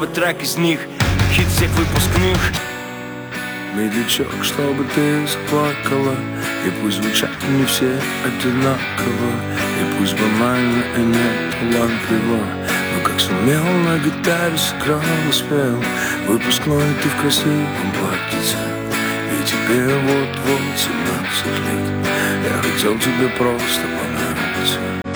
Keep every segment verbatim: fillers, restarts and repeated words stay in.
Трек из них, хит всех выпускных. Медлячок, чтобы ты заплакала, и пусть звучат не все одинаково, и пусть банально и не талантливо, но как сумел на гитаре сыграл и спел. Выпускной ты в красивом платьице, и тебе вот-вот семнадцать лет. Я хотел тебе просто понравиться.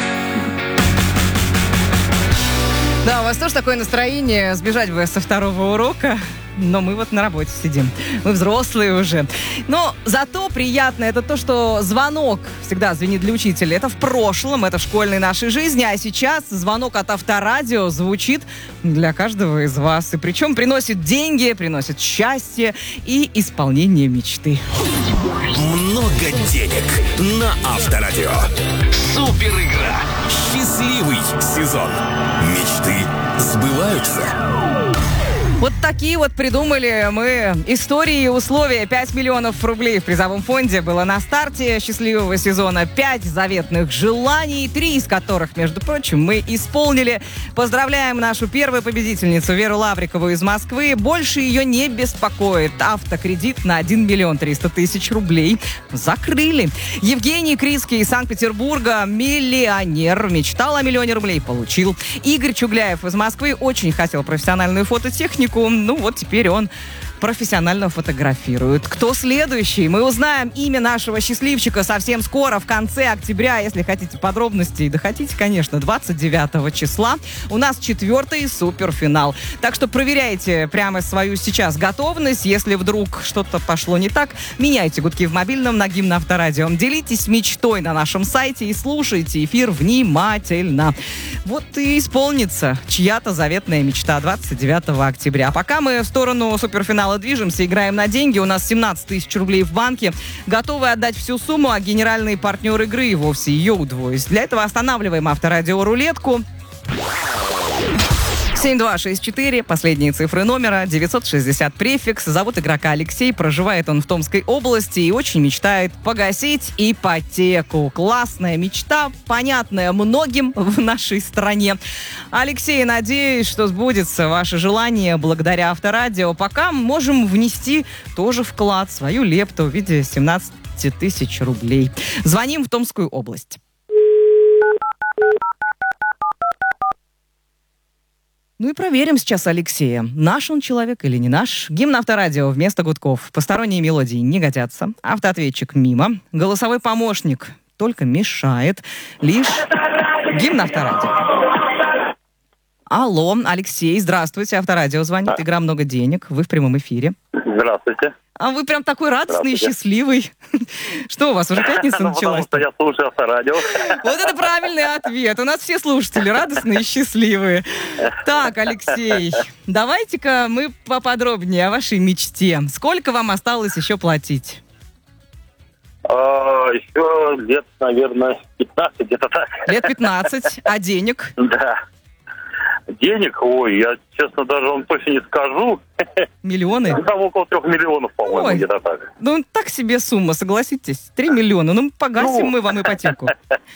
Да, у вас тоже такое настроение сбежать бы со второго урока, но мы вот на работе сидим. Мы взрослые уже. Но зато приятно это то, что звонок всегда звенит для учителя. Это в прошлом, это в школьной нашей жизни, а сейчас звонок от Авторадио звучит для каждого из вас. И причем приносит деньги, приносит счастье и исполнение мечты. Много денег на Авторадио. Супер игра. Счастливый сезон. Мечты сбываются. Вот такие вот придумали мы истории и условия. пять миллионов рублей в призовом фонде было на старте счастливого сезона. пять заветных желаний, три из которых, между прочим, мы исполнили. Поздравляем нашу первую победительницу Веру Лаврикову из Москвы. Больше ее не беспокоит. Автокредит на один миллион триста тысяч рублей закрыли. Евгений Крицкий из Санкт-Петербурга, миллионер, мечтал о миллионе рублей, получил. Игорь Чугляев из Москвы очень хотел профессиональную фототехнику. Ну вот теперь он профессионально фотографирует. Кто следующий? Мы узнаем имя нашего счастливчика совсем скоро, в конце октября. Если хотите подробностей, да хотите, конечно, двадцать девятого числа. У нас четвертый суперфинал. Так что проверяйте прямо свою сейчас готовность. Если вдруг что-то пошло не так, меняйте гудки в мобильном на гимн Авторадио. Делитесь мечтой на нашем сайте и слушайте эфир внимательно. Вот и исполнится чья-то заветная мечта двадцать девятого октября. А пока мы в сторону суперфинала движемся, играем на деньги. У нас семнадцать тысяч рублей в банке. Готовы отдать всю сумму, а генеральный партнер игры и вовсе ее удвоить. Для этого останавливаем Авторадио рулетку. семь два шесть четыре, последние цифры номера, девятьсот шестьдесят префикс. Зовут игрока Алексей, проживает он в Томской области и очень мечтает погасить ипотеку. Классная мечта, понятная многим в нашей стране. Алексей, надеюсь, что сбудется ваше желание благодаря Авторадио. Пока можем внести тоже вклад, свою лепту в виде семнадцати тысяч рублей. Звоним в Томскую область. Ну и проверим сейчас Алексея. Наш он человек или не наш? Гимн Авторадио вместо гудков. Посторонние мелодии не годятся. Автоответчик мимо. Голосовой помощник только мешает. Лишь гимн Авторадио. Алло, Алексей, здравствуйте. Авторадио звонит. Игра «Много денег». Вы в прямом эфире. Здравствуйте. А вы прям такой радостный и счастливый. Что у вас, уже пятница началась? Потому что я слушаю Авторадио. Вот это правильный ответ. У нас все слушатели радостные и счастливые. Так, Алексей, давайте-ка мы поподробнее о вашей мечте. Сколько вам осталось еще платить? А, еще лет, наверное, пятнадцать, где-то так. Лет пятнадцать. А денег? Да. Денег, ой, я, честно, даже вам точно не скажу. Миллионы? Ну, там около трех миллионов, по-моему, Ой, где-то так. Ну, так себе сумма, согласитесь. Три миллиона. Ну, погасим ну... мы вам ипотеку.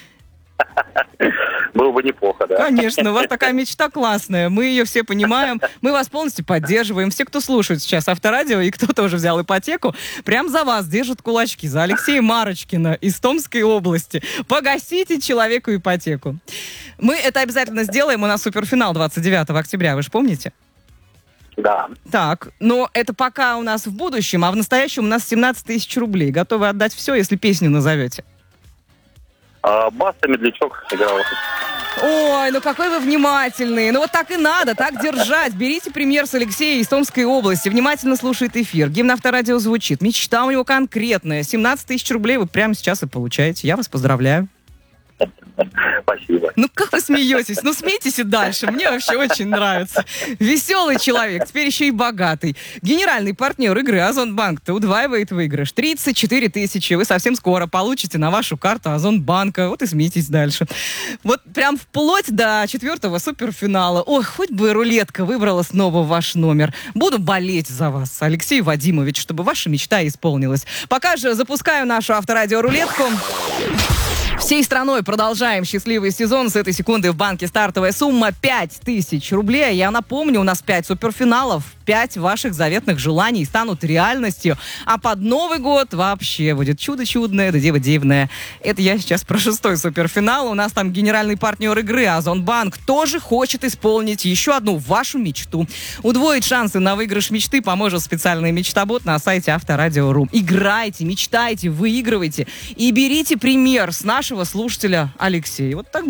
Было бы неплохо, да. Конечно, у вас такая мечта классная. Мы ее все понимаем. Мы вас полностью поддерживаем. Все, кто слушает сейчас Авторадио и кто тоже взял ипотеку, прям за вас держат кулачки. За Алексея Марочкина из Томской области. Погасите человеку ипотеку. Мы это обязательно сделаем. У нас суперфинал двадцать девятого октября. Вы же помните? Да. Так, но это пока у нас в будущем, а в настоящем у нас семнадцать тысяч рублей. Готовы отдать все, если песню назовете? А, Баста Медлячок играл. Ой, ну какой вы внимательный. Ну вот так и надо, так держать. Берите пример с Алексея из Томской области. Внимательно слушает эфир. Гимн Авторадио звучит. Мечта у него конкретная. семнадцать тысяч рублей вы прямо сейчас и получаете. Я вас поздравляю. Спасибо. Ну как вы смеетесь? Ну смейтесь и дальше. Мне вообще очень нравится. Веселый человек, теперь еще и богатый. Генеральный партнер игры Озонбанк-то удваивает выигрыш. тридцать четыре тысячи. Вы совсем скоро получите на вашу карту Озонбанка. Вот и смейтесь дальше. Вот прям вплоть до четвертого суперфинала. Ой, хоть бы рулетка выбрала снова ваш номер. Буду болеть за вас, Алексей Вадимович, чтобы ваша мечта исполнилась. Пока же запускаю нашу Авторадио рулетку. Всей страной продолжаем счастливый сезон. С этой секунды в банке стартовая сумма пять тысяч рублей. Я напомню, у нас пять суперфиналов. пять ваших заветных желаний станут реальностью. А под Новый год вообще будет чудо чудное, да дева дивное. Это я сейчас про шестой суперфинал. У нас там генеральный партнер игры Озонбанк тоже хочет исполнить еще одну вашу мечту. Удвоить шансы на выигрыш мечты поможет специальный мечтобот на сайте Авторадио точка ру. Играйте, мечтайте, выигрывайте и берите пример с нашего слушателя Алексея. Вот так